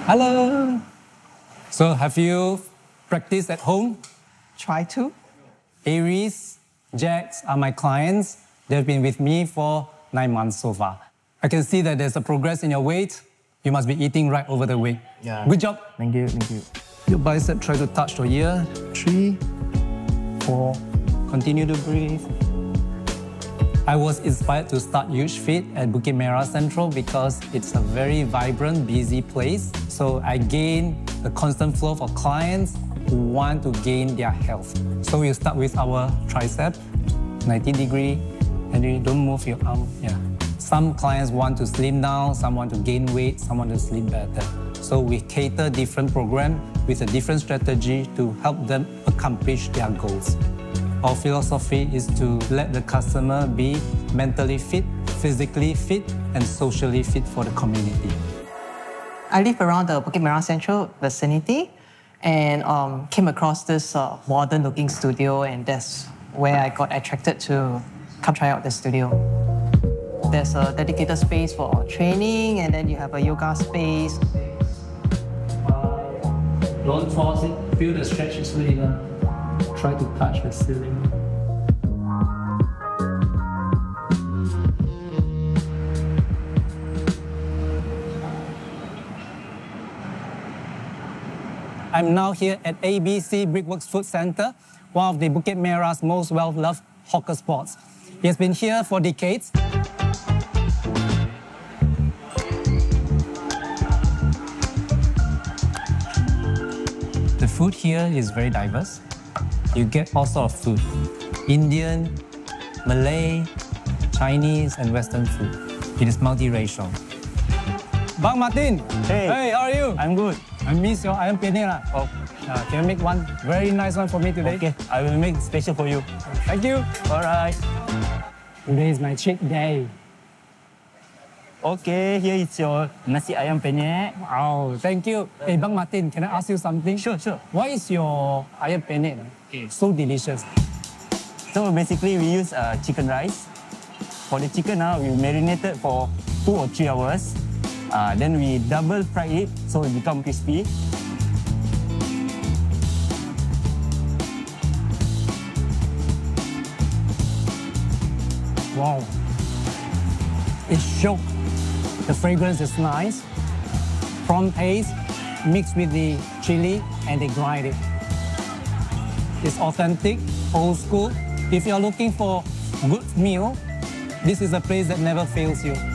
Hello. So have you practiced at home? Try to. Aries, Jax are my clients. They've been with me for 9 months so far. I can see that there's a progress in your weight. You must be eating right over the week. Yeah. Good job. Thank you, thank you. Your bicep, try to touch your ear. 3, 4. Continue to breathe. I was inspired to start Huge Fit at Bukit Merah Central because it's a very vibrant, busy place. So I gain a constant flow of clients who want to gain their health. So we'll start with our tricep, 90 degree, and you don't move your arm. Yeah. Some clients want to slim down, some want to gain weight, some want to sleep better. So we cater different programs with a different strategy to help them accomplish their goals. Our philosophy is to let the customer be mentally fit, physically fit, and socially fit for the community. I live around the Bukit Merah Central vicinity and came across this modern-looking studio, and that's where I got attracted to come try out the studio. There's a dedicated space for training, and then you have a yoga space. Don't force it. Feel the stretch is really enough. Try to touch the ceiling. I'm now here at ABC Brickworks Food Center, one of the Bukit Merah's most well-loved hawker spots. It has been here for decades. The food here is very diverse. You get all sorts of food. Indian, Malay, Chinese, and Western food. It is multiracial. Bang Martin! Hey, how are you? I'm good. I miss your ayam penyet. Oh, can you make one very nice one for me today? Okay, I will make special for you. Thank you. All right. Today is my cheat day. Okay, here is your nasi ayam penyet. Oh, thank you. Hey, Bang Martin, can I ask you something? Sure, sure. Why is your ayam penyet so delicious? So basically, we use chicken rice. For the chicken, we marinate it for 2 or 3 hours. Then we double fry it so it becomes crispy. Wow. It's shook. The fragrance is nice. Prawn paste mixed with the chili and they grind it. It's authentic, old school. If you're looking for good meal, this is a place that never fails you.